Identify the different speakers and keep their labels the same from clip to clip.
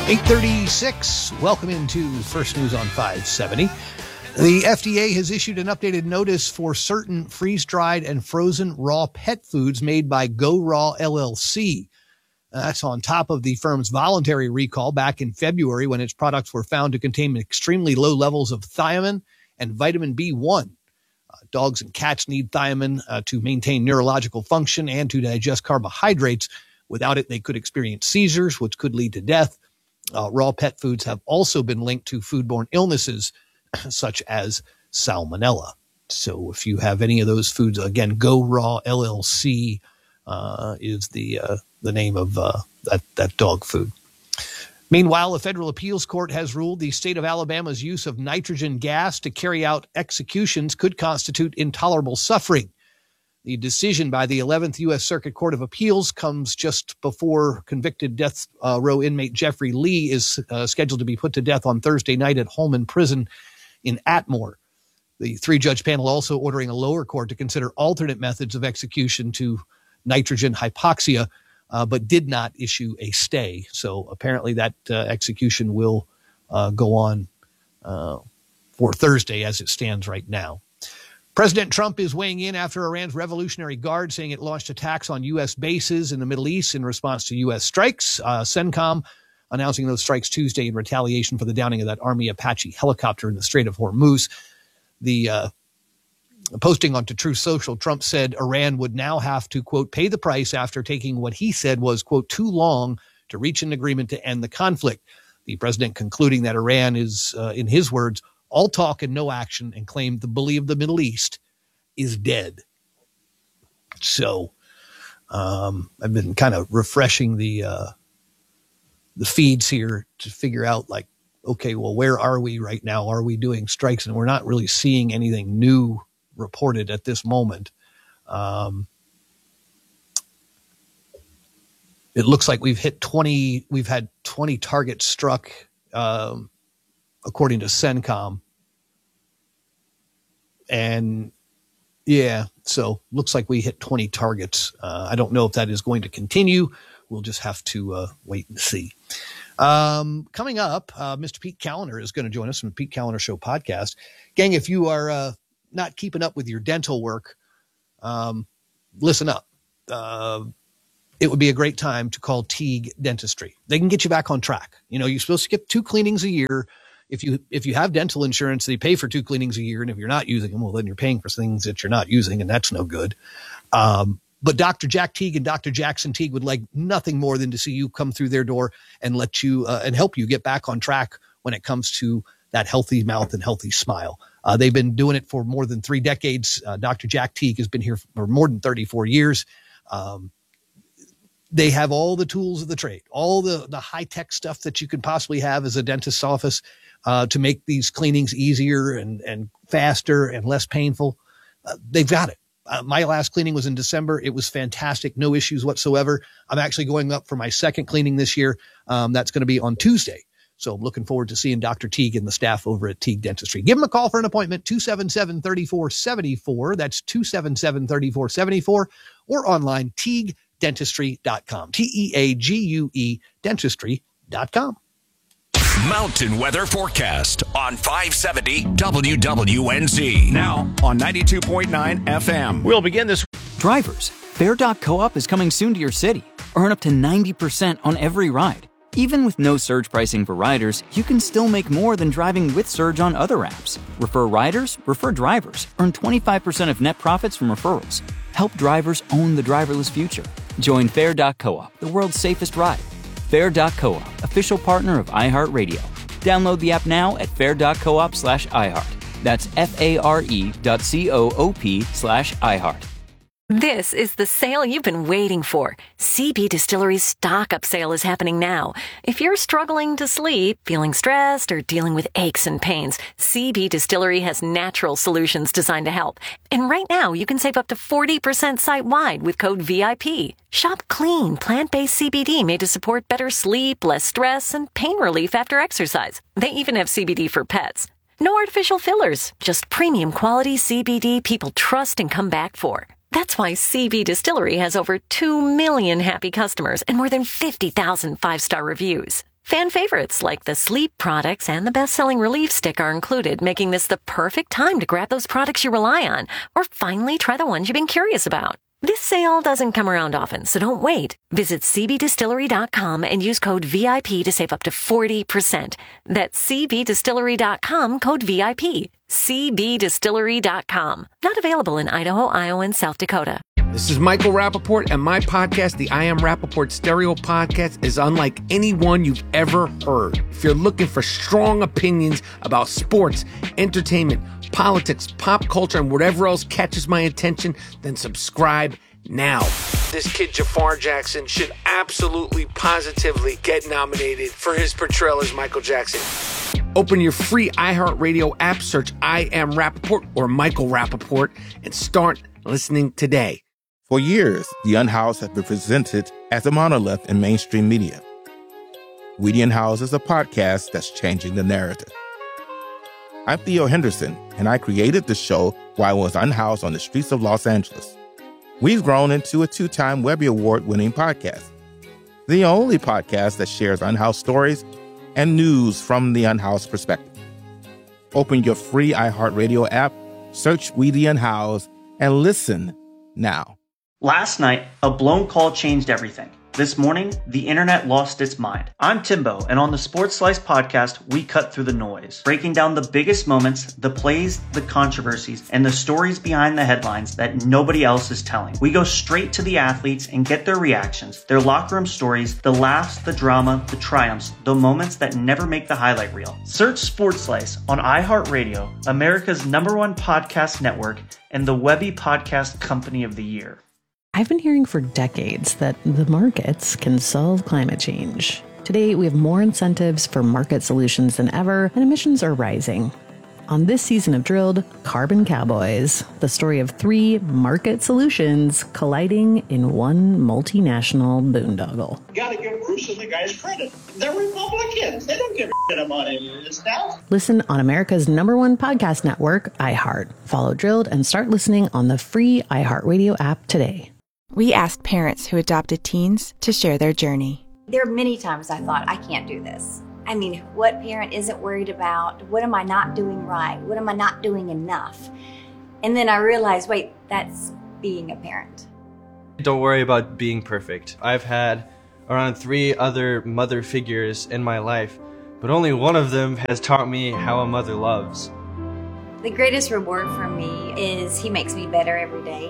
Speaker 1: 8:36. Welcome into First News on 570. The FDA has issued an updated notice for certain freeze-dried and frozen raw pet foods made by Go Raw LLC. That's on top of the firm's voluntary recall back in February when its products were found to contain extremely low levels of thiamine and vitamin B1. Dogs and cats need thiamine to maintain neurological function and to digest carbohydrates. Without it, they could experience seizures, which could lead to death. Raw pet foods have also been linked to foodborne illnesses such as salmonella. So if you have any of those foods, again, Go Raw LLC is the name of that dog food. Meanwhile, a federal appeals court has ruled the state of Alabama's use of nitrogen gas to carry out executions could constitute intolerable suffering. The decision by the 11th U.S. Circuit Court of Appeals comes just before convicted death row inmate Jeffrey Lee is scheduled to be put to death on Thursday night at Holman Prison in Atmore. The three-judge panel also ordering a lower court to consider alternate methods of execution to nitrogen hypoxia, but did not issue a stay. So apparently that execution will go on for Thursday as it stands right now. President Trump is weighing in after Iran's Revolutionary Guard saying it launched attacks on U.S. bases in the Middle East in response to U.S. strikes. CENTCOM announcing those strikes Tuesday in retaliation for the downing of that Army Apache helicopter in the Strait of Hormuz. The posting onto Truth Social, Trump said Iran would now have to, quote, pay the price after taking what he said was, quote, too long to reach an agreement to end the conflict. The president concluding that Iran is, in his words, all talk and no action, and claimed the bully of the Middle East is dead. So I've been kind of refreshing the feeds here to figure out, like, okay, well, where are we right now? Are we doing strikes? And we're not really seeing anything new reported at this moment. It looks like we've had 20 targets struck, according to CENTCOM. And yeah, so looks like we hit 20 targets. I don't know if that is going to continue. We'll just have to wait and see. Coming up, Mr. Pete Callender is going to join us from the Pete Callender Show podcast. Gang, if you are not keeping up with your dental work, listen up. It would be a great time to call Teague Dentistry. They can get you back on track. You know, you're supposed to get 2 cleanings a year. If you have dental insurance, they pay for 2 cleanings a year. And if you're not using them, well, then you're paying for things that you're not using, and that's no good. But Dr. Jack Teague and Dr. Jackson Teague would like nothing more than to see you come through their door and let you and help you get back on track when it comes to that healthy mouth and healthy smile. They've been doing it for more than 3 decades. Dr. Jack Teague has been here for more than 34 years. They have all the tools of the trade, all the high-tech stuff that you could possibly have as a dentist's office to make these cleanings easier and faster and less painful. They've got it. My last cleaning was in December. It was fantastic. No issues whatsoever. I'm actually going up for my second cleaning this year. That's going to be on Tuesday. So I'm looking forward to seeing Dr. Teague and the staff over at Teague Dentistry. Give them a call for an appointment, 277-3474. That's 277-3474, or online, TeagueDentistry.com. TeaGue Dentistry.com.
Speaker 2: Mountain weather forecast on 570 WWNZ. Now on 92.9 FM.
Speaker 3: We'll begin this.
Speaker 4: Drivers, Fair.coop is coming soon to your city. Earn up to 90% on every ride. Even with no surge pricing for riders, you can still make more than driving with surge on other apps. Refer riders, refer drivers. Earn 25% of net profits from referrals. Help drivers own the driverless future. Join Fair.coop, the world's safest ride. Fair.coop, official partner of iHeartRadio. Download the app now at fair.coop/iHeart. That's FARE.coop/iHeart.
Speaker 5: This is the sale you've been waiting for. CB Distillery's stock-up sale is happening now. If you're struggling to sleep, feeling stressed, or dealing with aches and pains, CB Distillery has natural solutions designed to help. And right now, you can save up to 40% site-wide with code VIP. Shop clean, plant-based CBD made to support better sleep, less stress, and pain relief after exercise. They even have CBD for pets. No artificial fillers, just premium quality CBD people trust and come back for. That's why CB Distillery has over 2 million happy customers and more than 50,000 5-star reviews. Fan favorites like the sleep products and the best-selling Relief Stick are included, making this the perfect time to grab those products you rely on, or finally try the ones you've been curious about. This sale doesn't come around often, so don't wait. Visit cbdistillery.com and use code VIP to save up to 40%. That's cbdistillery.com, code VIP. cbdistillery.com. Not available in Idaho, Iowa, and South Dakota.
Speaker 3: This is Michael Rappaport, and my podcast, the I Am Rappaport Stereo Podcast, is unlike anyone you've ever heard. If you're looking for strong opinions about sports, entertainment, politics, pop culture, and whatever else catches my attention, then subscribe now. This kid Jafar Jackson should absolutely, positively get nominated for his portrayal as Michael Jackson. Open your free iHeartRadio app, search I Am Rappaport or Michael Rappaport, and start listening today.
Speaker 6: For years, The Unhoused has been presented as a monolith in mainstream media. We the Unhoused is a podcast that's changing the narrative. I'm Theo Henderson, and I created the show while I was unhoused on the streets of Los Angeles. We've grown into a 2-time Webby Award-winning podcast, the only podcast that shares unhoused stories and news from the unhoused perspective. Open your free iHeartRadio app, search We the Unhoused, and listen now.
Speaker 7: Last night, a blown call changed everything. This morning, the internet lost its mind. I'm Timbo, and on the Sports Slice podcast, we cut through the noise, breaking down the biggest moments, the plays, the controversies, and the stories behind the headlines that nobody else is telling. We go straight to the athletes and get their reactions, their locker room stories, the laughs, the drama, the triumphs, the moments that never make the highlight reel. Search Sports Slice on iHeartRadio, America's #1 podcast network, and the Webby Podcast Company of the Year.
Speaker 8: I've been hearing for decades that the markets can solve climate change. Today, we have more incentives for market solutions than ever, and emissions are rising. On this season of Drilled, Carbon Cowboys, the story of 3 market solutions colliding in one multinational boondoggle.
Speaker 9: You gotta give Bruce and the guys credit. They're Republicans. They don't give a shit about any of this stuff.
Speaker 8: Listen on America's #1 podcast network, iHeart. Follow Drilled and start listening on the free iHeartRadio app today.
Speaker 10: We asked parents who adopted teens to share their journey.
Speaker 11: There are many times I thought, I can't do this. I mean, what parent isn't worried about? What am I not doing right? What am I not doing enough? And then I realized, wait, that's being a parent.
Speaker 12: Don't worry about being perfect. I've had around 3 other mother figures in my life, but only one of them has taught me how a mother loves.
Speaker 11: The greatest reward for me is he makes me better every day.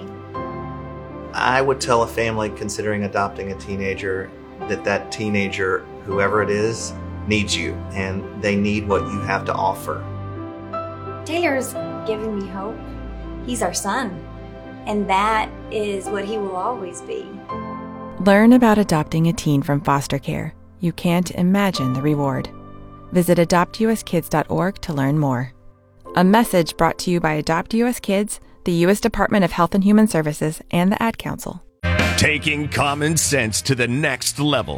Speaker 13: I would tell a family considering adopting a teenager that teenager, whoever it is, needs you, and they need what you have to offer.
Speaker 11: Taylor's giving me hope. He's our son, and that is what he will always be.
Speaker 10: Learn about adopting a teen from foster care. You can't imagine the reward. Visit adoptuskids.org to learn more. A message brought to you by Adopt US Kids, the U.S. Department of Health and Human Services, and the Ad Council.
Speaker 2: Taking common sense to the next level.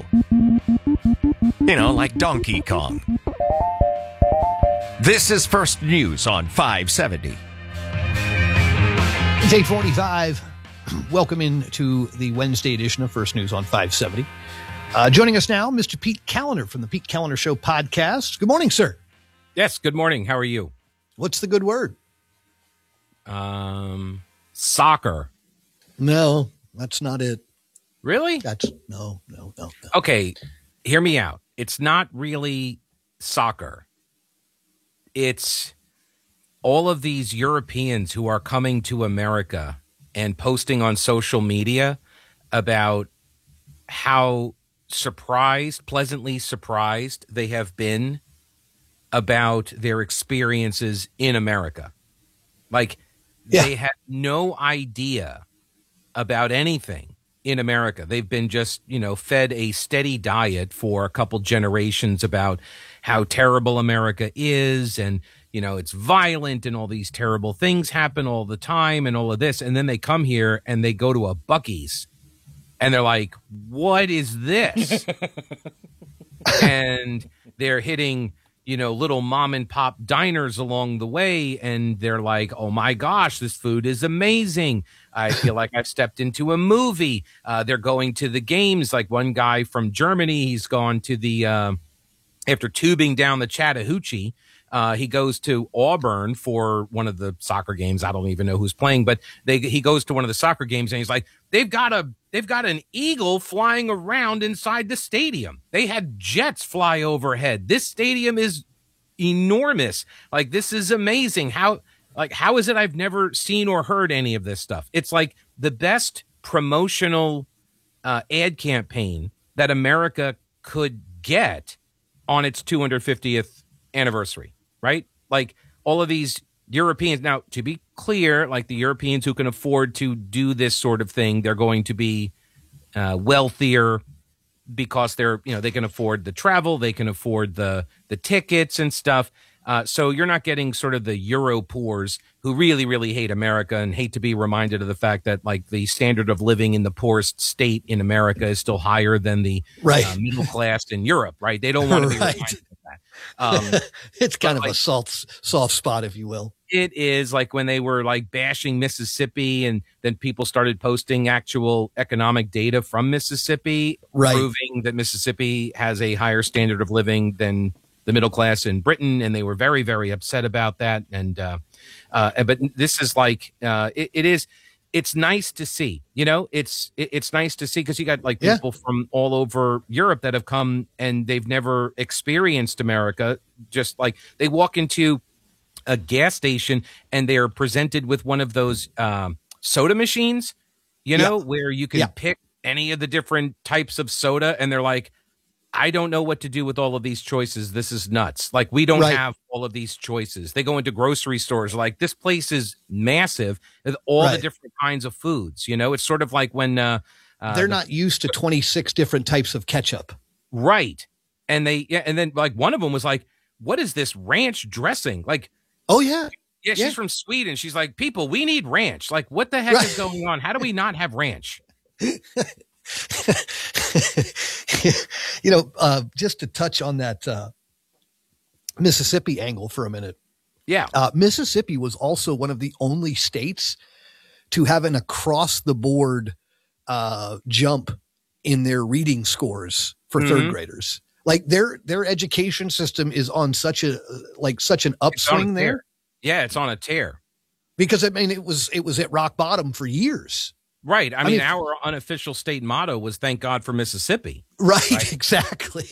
Speaker 2: You know, like Donkey Kong. This is First News on 570.
Speaker 1: It's 8:45. Welcome into the Wednesday edition of First News on 570. Joining us now, Mr. Pete Callender from the Pete Callender Show podcast. Good morning, sir.
Speaker 14: Yes, good morning. How are you?
Speaker 1: What's the good word?
Speaker 14: Soccer.
Speaker 1: No, that's not it.
Speaker 14: Really?
Speaker 1: No.
Speaker 14: Okay, hear me out. It's not really soccer. It's all of these Europeans who are coming to America and posting on social media about how pleasantly surprised they have been about their experiences in America. Like, they had no idea about anything in America. They've been just, fed a steady diet for a couple generations about how terrible America is, and, it's violent and all these terrible things happen all the time and all of this. And then they come here and they go to a Buc-ee's and they're like, what is this? And they're hitting little mom and pop diners along the way, and they're like, oh my gosh, this food is amazing. I feel like I've stepped into a movie. They're going to the games. Like one guy from Germany, he's gone to the after tubing down the Chattahoochee, he goes to Auburn for one of the soccer games. I don't even know who's playing, but he goes to one of the soccer games and he's like, they've got an eagle flying around inside the stadium. They had jets fly overhead. This stadium is enormous. Like, this is amazing. How is it I've never seen or heard any of this stuff? It's like the best promotional ad campaign that America could get on its 250th anniversary, right? Like, all of these Europeans. Now, to be clear, like, the Europeans who can afford to do this sort of thing, they're going to be wealthier because they can afford the travel, they can afford the tickets and stuff. So you're not getting sort of the Euro poors who really, really hate America and hate to be reminded of the fact that, like, the standard of living in the poorest state in America is still higher than the middle class in Europe, right? They don't want to be reminded of that.
Speaker 1: It's kind of a soft spot, if you will.
Speaker 14: It is, like, when they were, like, bashing Mississippi and then people started posting actual economic data from Mississippi, proving that Mississippi has a higher standard of living than the middle class in Britain, and they were very, very upset about that. And but this is like it's nice to see. It's nice to see because you got, like, people from all over Europe that have come and they've never experienced America. Just like they walk into a gas station and they are presented with one of those soda machines, where you can pick any of the different types of soda, and they're like, I don't know what to do with all of these choices. This is nuts. Like, we don't have all of these choices. They go into grocery stores, like, this place is massive with all the different kinds of foods. It's sort of like when
Speaker 1: they're not used to 26 different types of ketchup.
Speaker 14: Right. And and then, like, one of them was like, what is this ranch dressing? Like,
Speaker 1: oh yeah.
Speaker 14: Yeah, she's from Sweden. She's like, people, we need ranch. Like, what the heck is going on? How do we not have ranch?
Speaker 1: Just to touch on that Mississippi angle for a minute.
Speaker 14: Yeah.
Speaker 1: Mississippi was also one of the only states to have an across the board jump in their reading scores for third graders. Like, their education system is on such an upswing there.
Speaker 14: Yeah, it's on a tear.
Speaker 1: Because I mean, it was at rock bottom for years.
Speaker 14: Right. I mean, our unofficial state motto was "Thank God for Mississippi."
Speaker 1: Right. Exactly.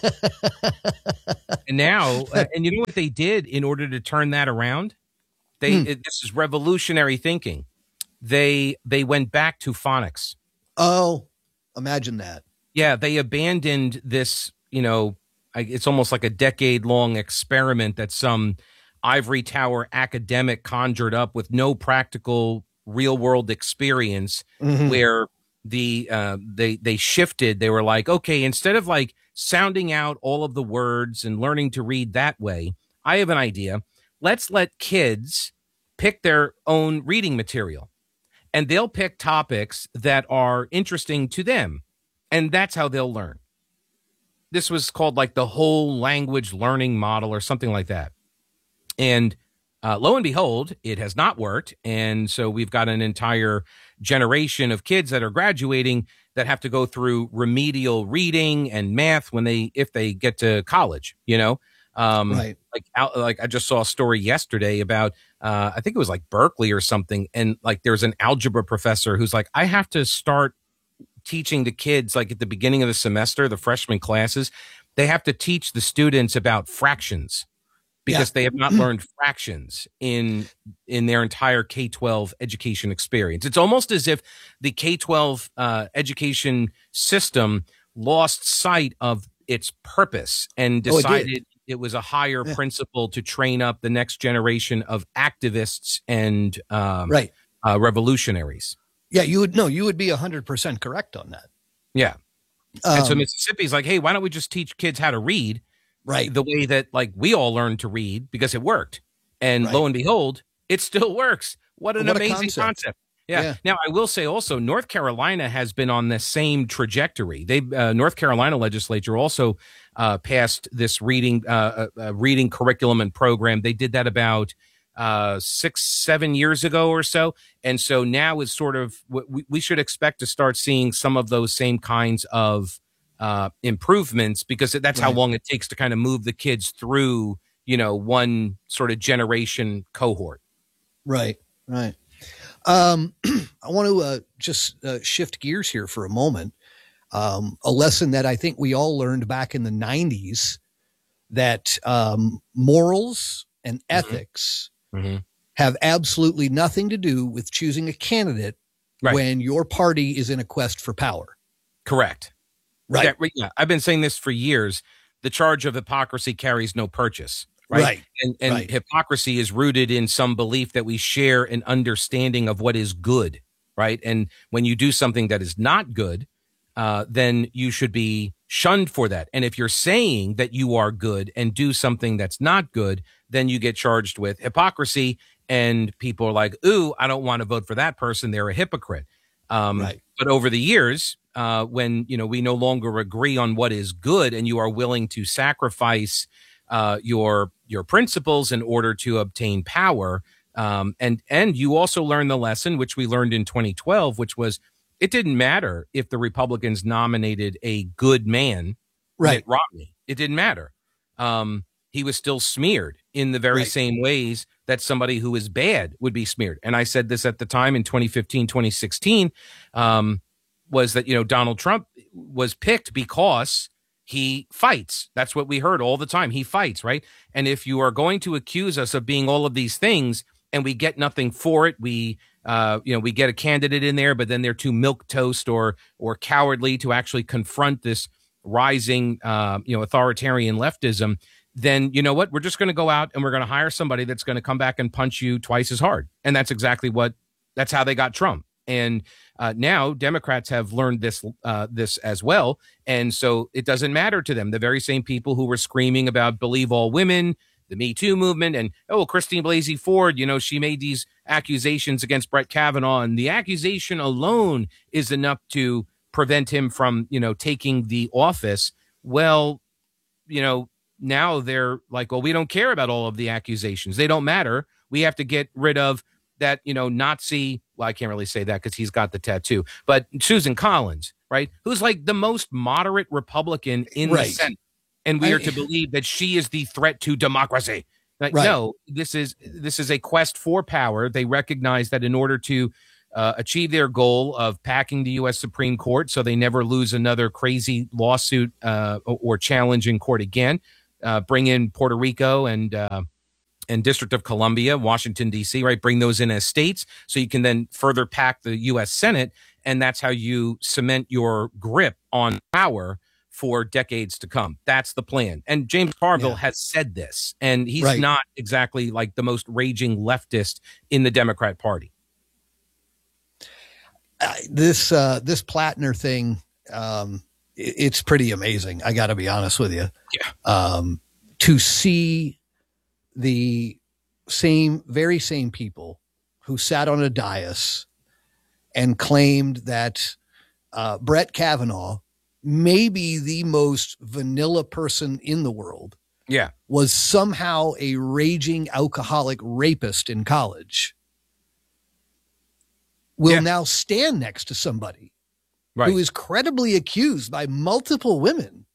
Speaker 14: And now, and you know what they did in order to turn that around? This is revolutionary thinking. They went back to phonics.
Speaker 1: Oh, imagine that.
Speaker 14: Yeah, they abandoned this. It's almost like a decade-long experiment that some ivory tower academic conjured up with no practical real world experience, where they shifted. They were like, okay, instead of, like, sounding out all of the words and learning to read that way, I have an idea. Let's let kids pick their own reading material, and they'll pick topics that are interesting to them, and that's how they'll learn. This was called, like, the whole language learning model or something like that. And lo and behold, it has not worked. And so we've got an entire generation of kids that are graduating that have to go through remedial reading and math if they get to college, Like I just saw a story yesterday about, I think it was like Berkeley or something. And, like, there's an algebra professor who's like, I have to start teaching the kids, like, at the beginning of the semester, the freshman classes, they have to teach the students about fractions. Because they have not learned fractions in their entire K-12 education experience. It's almost as if the K-12 education system lost sight of its purpose and decided it was a higher principle to train up the next generation of activists and revolutionaries.
Speaker 1: Yeah, you would be 100% correct on that.
Speaker 14: Yeah. And so Mississippi's like, hey, why don't we just teach kids how to read? Right. The way that, like, we all learned to read because it worked. And lo and behold, it still works. What an amazing concept. Yeah. Now, I will say also, North Carolina has been on the same trajectory. North Carolina legislature also passed this reading curriculum and program. They did that about 6-7 years ago or so. And so now is sort of we should expect to start seeing some of those same kinds of improvements, because that's how long it takes to kind of move the kids through, one sort of generation cohort.
Speaker 1: Right. I want to just shift gears here for a moment. A lesson that I think we all learned back in the 90s, that morals and ethics have absolutely nothing to do with choosing a candidate when your party is in a quest for power.
Speaker 14: Correct.
Speaker 1: Right.
Speaker 14: Yeah, I've been saying this for years. The charge of hypocrisy carries no purchase. Right. And hypocrisy is rooted in some belief that we share an understanding of what is good. Right. And when you do something that is not good, then you should be shunned for that. And if you're saying that you are good and do something that's not good, then you get charged with hypocrisy. And people are like, ooh, I don't want to vote for that person. They're a hypocrite. But over the years, when, we no longer agree on what is good, and you are willing to sacrifice your principles in order to obtain power, and you also learn the lesson, which we learned in 2012, which was, it didn't matter if the Republicans nominated a good man, Mitt Romney. It didn't matter. He was still smeared in the very same ways that somebody who is bad would be smeared. And I said this at the time in 2015, 2016, was that, Donald Trump was picked because he fights. That's what we heard all the time. He fights, right? And if you are going to accuse us of being all of these things and we get nothing for it, we get a candidate in there, but then they're too milquetoast or cowardly to actually confront this rising, authoritarian leftism, then you know what? We're just going to go out and we're going to hire somebody that's going to come back and punch you twice as hard. And that's exactly that's how they got Trump. And now Democrats have learned this as well. And so it doesn't matter to them. The very same people who were screaming about believe all women, the Me Too movement, and, Christine Blasey Ford, she made these accusations against Brett Kavanaugh, and the accusation alone is enough to prevent him from, taking the office. Well, now they're like, well, we don't care about all of the accusations. They don't matter. We have to get rid of that, Nazi. Well, I can't really say that because he's got the tattoo, but Susan Collins, right? Who's like the most moderate Republican in the Senate. And we are to believe that she is the threat to democracy. No, this is a quest for power. They recognize that in order to achieve their goal of packing the U.S. Supreme Court so they never lose another crazy lawsuit or challenge in court again, bring in Puerto Rico and District of Columbia, Washington, D.C., right? Bring those in as states so you can then further pack the U.S. Senate. And that's how you cement your grip on power for decades to come. That's the plan. And James Carville has said this, and he's not exactly like the most raging leftist in the Democrat Party.
Speaker 1: This Plattner thing, it's pretty amazing. I got to be honest with you. Yeah. To see the very same people who sat on a dais and claimed that Brett Kavanaugh, maybe the most vanilla person in the world, was somehow a raging alcoholic rapist in college, will now stand next to somebody who is credibly accused by multiple women.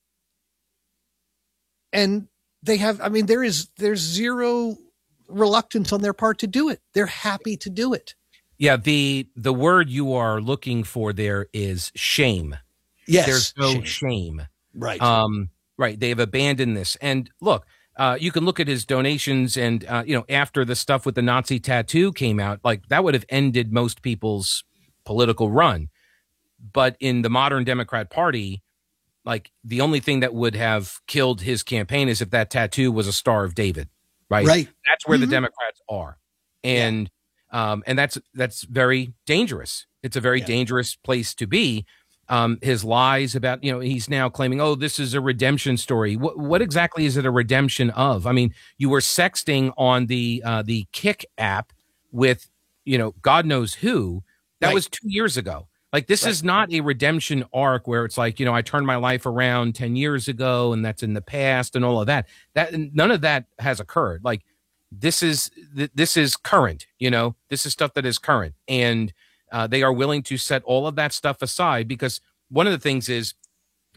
Speaker 1: And they have, there's zero reluctance on their part to do it. They're happy to do it.
Speaker 14: Yeah. The word you are looking for there is shame.
Speaker 1: Yes.
Speaker 14: There's no shame.
Speaker 1: Right.
Speaker 14: Right. They have abandoned this. And look, you can look at his donations and, after the stuff with the Nazi tattoo came out, like that would have ended most people's political run. But in the modern Democrat Party, like the only thing that would have killed his campaign is if that tattoo was a Star of David. Right. That's where the Democrats are. And that's very dangerous. It's a very dangerous place to be. His lies about, he's now claiming, oh, this is a redemption story. What exactly is it a redemption of? I mean, you were sexting on the Kick app with, God knows who. That was 2 years ago. Like, this is not a redemption arc where it's like, I turned my life around 10 years ago and that's in the past and all of that. None of that has occurred. Like, this is current, this is stuff that is current. And they are willing to set all of that stuff aside because one of the things is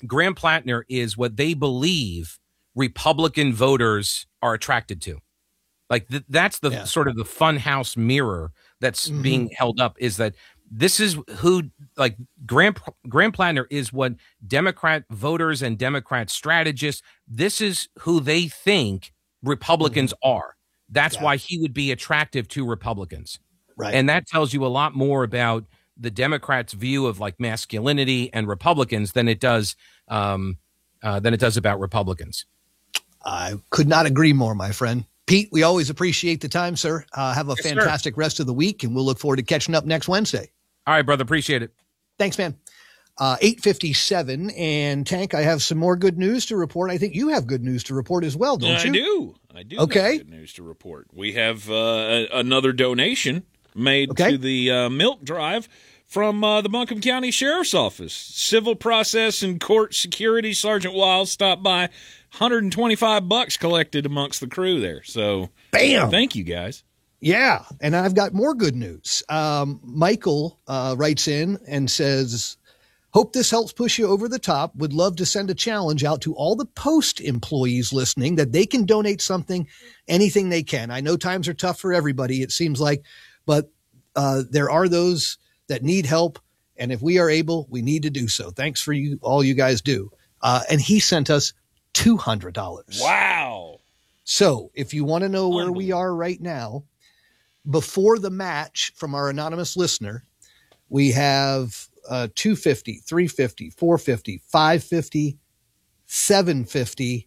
Speaker 14: Graham Plattner is what they believe Republican voters are attracted to. Like that's the sort of the funhouse mirror that's being held up, is that this is who, like, Graham Plattner is what Democrat voters and Democrat strategists, this is who they think Republicans are. That's why he would be attractive to Republicans.
Speaker 1: Right.
Speaker 14: And that tells you a lot more about the Democrats' view of like masculinity and Republicans than it does about Republicans.
Speaker 1: I could not agree more, my friend. Pete, we always appreciate the time, sir. Have a fantastic rest of the week, and we'll look forward to catching up next Wednesday.
Speaker 14: All right, brother. Appreciate it.
Speaker 1: Thanks, man. 8:57, and Tank, I have some more good news to report. I think you have good news to report as well, don't you?
Speaker 15: I do.
Speaker 1: Okay.
Speaker 15: Have good news to report. We have another donation made to the milk drive from the Buncombe County Sheriff's Office. Civil Process and Court Security Sergeant Wiles stopped by. $125 collected amongst the crew there. So,
Speaker 1: bam!
Speaker 15: Thank you, guys.
Speaker 1: Yeah, and I've got more good news. Michael writes in and says, hope this helps push you over the top. Would love to send a challenge out to all the Post employees listening that they can donate something, anything they can. I know times are tough for everybody, it seems like, but there are those that need help, and if we are able, we need to do so. Thanks for all you guys do. And he sent us $200.
Speaker 15: Wow.
Speaker 1: So if you want to know where we are right now, before the match from our anonymous listener, we have $250, $350, $450, $550, $750,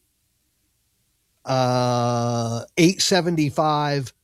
Speaker 1: $875,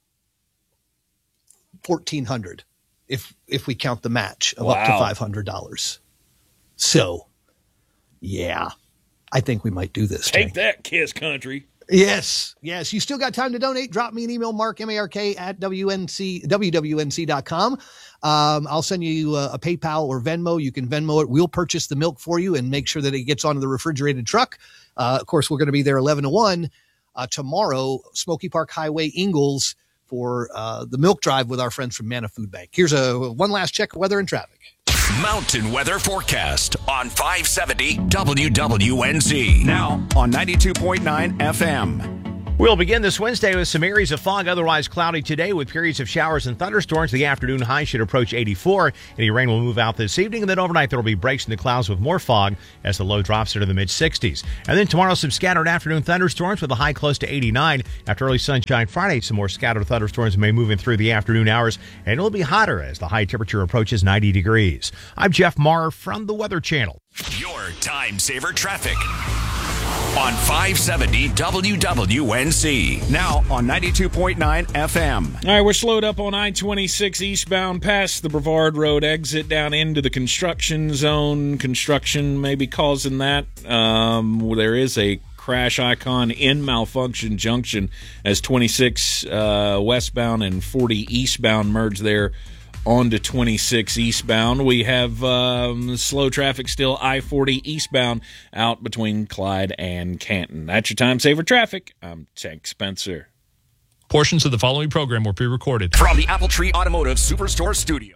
Speaker 1: $1,400 if we count the match of up to $500. So, yeah, I think we might do this.
Speaker 15: Take that, Kiss Country.
Speaker 1: Yes. You still got time to donate. Drop me an email, mark at wwnc.com. I'll send you a PayPal or Venmo. You can Venmo it. We'll purchase the milk for you and make sure that it gets onto the refrigerated truck. Of course, we're going to be there 11 to 1 tomorrow, Smoky Park Highway, Ingalls, for the milk drive with our friends from Manna Food Bank. Here's one last check of weather and traffic.
Speaker 2: Mountain weather forecast on 570 WWNZ. Now on 92.9 FM.
Speaker 16: We'll begin this Wednesday with some areas of fog, otherwise cloudy today with periods of showers and thunderstorms. The afternoon high should approach 84. Any rain will move out this evening, and then overnight there will be breaks in the clouds with more fog as the low drops into the mid-60s. And then tomorrow, some scattered afternoon thunderstorms with a high close to 89. After early sunshine Friday, some more scattered thunderstorms may move in through the afternoon hours, and it'll be hotter as the high temperature approaches 90 degrees. I'm Jeff Marr from the Weather Channel.
Speaker 2: Your time saver traffic on 570 WWNZ. Now on 92.9 FM.
Speaker 15: All right, we're slowed up on I-26 eastbound past the Brevard Road exit down into the construction zone. Construction may be causing that. There is a crash icon in Malfunction Junction as 26 westbound and 40 eastbound merge there onto 26 eastbound. We have slow traffic still, I-40 eastbound out between Clyde and Canton. That's your time saver traffic. I'm Tank Spencer.
Speaker 17: Portions of the following program were pre-recorded
Speaker 2: from the Apple Tree Automotive Superstore studio.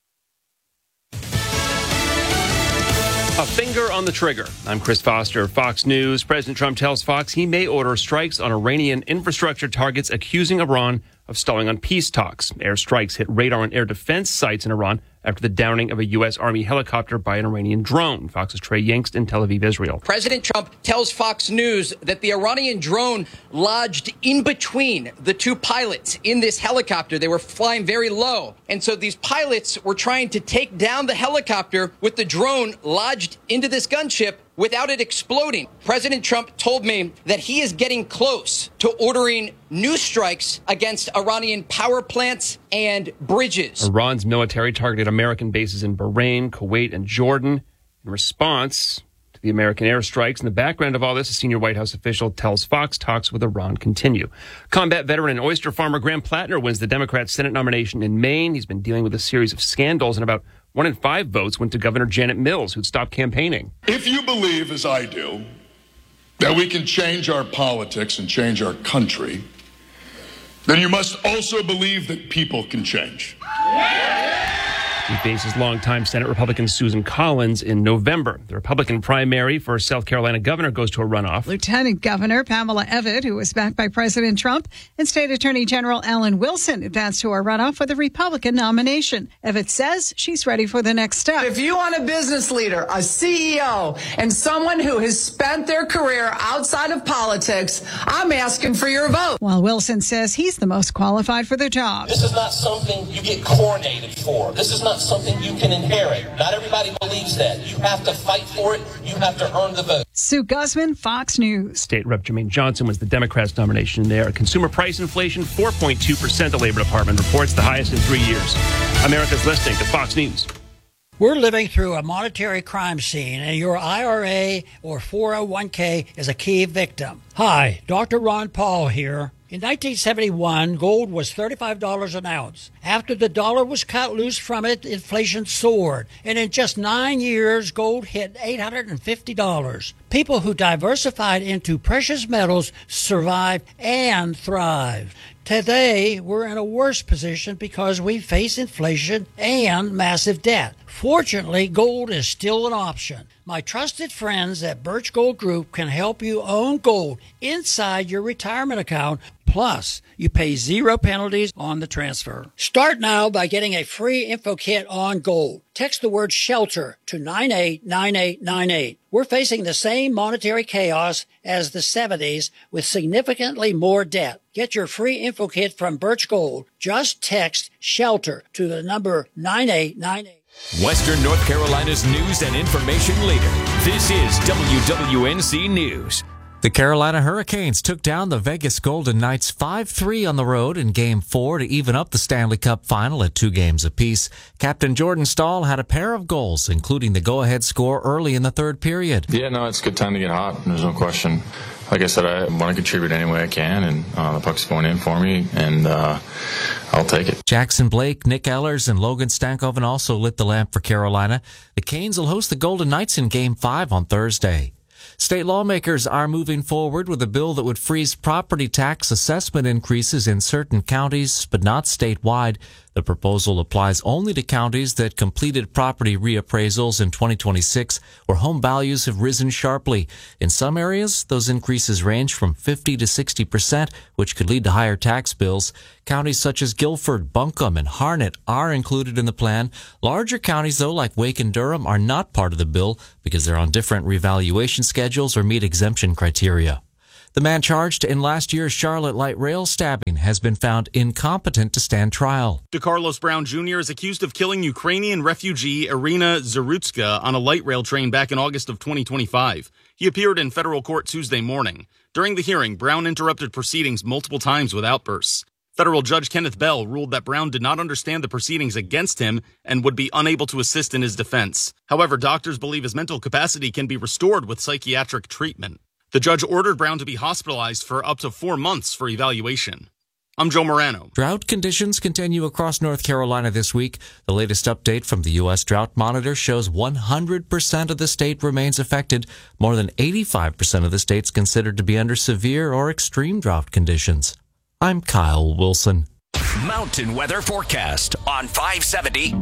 Speaker 18: A finger on the trigger. I'm Chris Foster, Fox News. President Trump tells Fox he may order strikes on Iranian infrastructure targets, accusing Iran of stalling on peace talks. Airstrikes hit radar and air defense sites in Iran after the downing of a U.S. Army helicopter by an Iranian drone. Fox's Trey Yingst in Tel Aviv, Israel.
Speaker 19: President Trump tells Fox News that the Iranian drone lodged in between the two pilots in this helicopter. They were flying very low. And so these pilots were trying to take down the helicopter with the drone lodged into this gunship without it exploding. President Trump told me that he is getting close to ordering new strikes against Iranian power plants and bridges.
Speaker 18: Iran's military targeted American bases in Bahrain, Kuwait, and Jordan in response to the American airstrikes. In the background of all this, a senior White House official tells Fox talks with Iran continue. Combat veteran and oyster farmer Graham Plattner wins the Democrat Senate nomination in Maine. He's been dealing with a series of scandals, and about 1 in 5 votes went to Governor Janet Mills, who'd stopped campaigning.
Speaker 20: If you believe, as I do, that we can change our politics and change our country, then you must also believe that people can change.
Speaker 18: He faces longtime Senate Republican Susan Collins in November. The Republican primary for South Carolina governor goes to a runoff.
Speaker 21: Lieutenant Governor Pamela Evitt, who was backed by President Trump, and State Attorney General Alan Wilson advanced to a runoff for the Republican nomination. Evitt says she's ready for the next step.
Speaker 22: If you want a business leader, a CEO, and someone who has spent their career outside of politics, I'm asking for your vote.
Speaker 21: While Wilson says he's the most qualified for the job.
Speaker 23: This is not something you get coronated for. This is not something you can inherit. Not everybody believes that. You have to fight for it. You have to earn the vote.
Speaker 21: Sue Guzman, Fox News.
Speaker 18: State Rep Jermaine Johnson was the Democrats' nomination there. Consumer price inflation, 4.2%, the Labor Department reports, the highest in 3 years. America's listening to Fox News.
Speaker 24: We're living through a monetary crime scene, and your IRA or 401k is a key victim. Hi, Dr. Ron Paul here. In 1971, gold was $35 an ounce. After the dollar was cut loose from it, inflation soared. And in just 9 years, gold hit $850. People who diversified into precious metals survived and thrived. Today, we're in a worse position because we face inflation and massive debt. Fortunately, gold is still an option. My trusted friends at Birch Gold Group can help you own gold inside your retirement account. Plus, you pay 0 penalties on the transfer. Start now by getting a free info kit on gold. Text the word SHELTER to 989898. We're facing the same monetary chaos as the 70s with significantly more debt. Get your free info kit from Birch Gold. Just text SHELTER to the number 9898.
Speaker 25: Western North Carolina's news and information leader. This is WWNC News.
Speaker 26: The Carolina Hurricanes took down the Vegas Golden Knights 5-3 on the road in Game 4 to even up the Stanley Cup final at 2 games apiece. Captain Jordan Staal had a pair of goals, including the go-ahead score early in the third period.
Speaker 27: Yeah, no, it's a good time to get hot. There's no question. Like I said, I want to contribute any way I can, and the puck's going in for me, and I'll take it.
Speaker 26: Jackson Blake, Nick Ehlers, and Logan Stankoven also lit the lamp for Carolina. The Canes will host the Golden Knights in Game 5 on Thursday. State lawmakers are moving forward with a bill that would freeze property tax assessment increases in certain counties, but not statewide. The proposal applies only to counties that completed property reappraisals in 2026, where home values have risen sharply. In some areas, those increases range from 50 to 60%, which could lead to higher tax bills. Counties such as Guilford, Buncombe, and Harnett are included in the plan. Larger counties, though, like Wake and Durham, are not part of the bill because they're on different revaluation schedules or meet exemption criteria. The man charged in last year's Charlotte light rail stabbing has been found incompetent to stand trial.
Speaker 28: DeCarlos Brown Jr. is accused of killing Ukrainian refugee Irina Zarutska on a light rail train back in August of 2025. He appeared in federal court Tuesday morning. During the hearing, Brown interrupted proceedings multiple times with outbursts. Federal Judge Kenneth Bell ruled that Brown did not understand the proceedings against him and would be unable to assist in his defense. However, doctors believe his mental capacity can be restored with psychiatric treatment. The judge ordered Brown to be hospitalized for up to 4 months for evaluation. I'm Joe Morano.
Speaker 26: Drought conditions continue across North Carolina this week. The latest update from the U.S. Drought Monitor shows 100% of the state remains affected. More than 85% of the state's considered to be under severe or extreme drought conditions. I'm Kyle Wilson.
Speaker 2: Mountain weather forecast on 570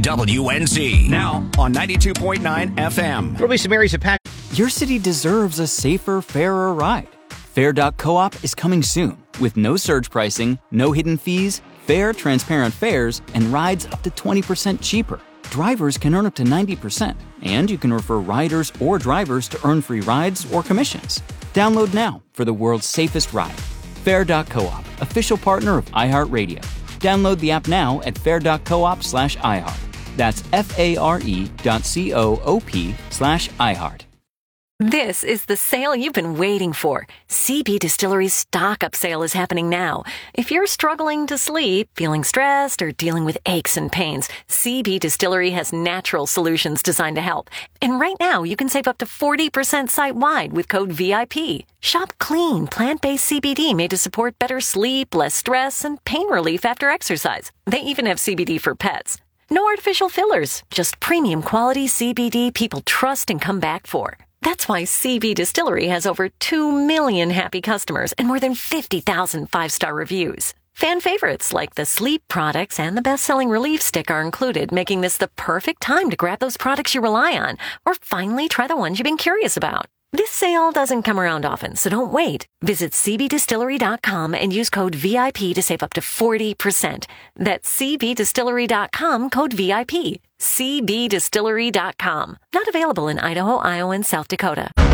Speaker 2: WWNC. Now on 92.9 FM.
Speaker 1: There'll be some areas of pack.
Speaker 4: Your city deserves a safer, fairer ride. Fair.coop is coming soon with no surge pricing, no hidden fees, fair, transparent fares, and rides up to 20% cheaper. Drivers can earn up to 90%, and you can refer riders or drivers to earn free rides or commissions. Download now for the world's safest ride. Fair.coop, official partner of iHeartRadio. Download the app now at fair.coop/iHeart. That's FARE.coop/iHeart.
Speaker 5: This is the sale you've been waiting for. CB Distillery's stock-up sale is happening now. If you're struggling to sleep, feeling stressed, or dealing with aches and pains, CB Distillery has natural solutions designed to help. And right now, you can save up to 40% site-wide with code VIP. Shop clean, plant-based CBD made to support better sleep, less stress, and pain relief after exercise. They even have CBD for pets. No artificial fillers, just premium quality CBD people trust and come back for. That's why CB Distillery has over 2 million happy customers and more than 50,000 5-star reviews. Fan favorites like the sleep products and the best-selling Relief Stick are included, making this the perfect time to grab those products you rely on or finally try the ones you've been curious about. This sale doesn't come around often, so don't wait. Visit cbdistillery.com and use code VIP to save up to 40%. That's cbdistillery.com, code VIP. cbdistillery.com. Not available in Idaho, Iowa, and South Dakota.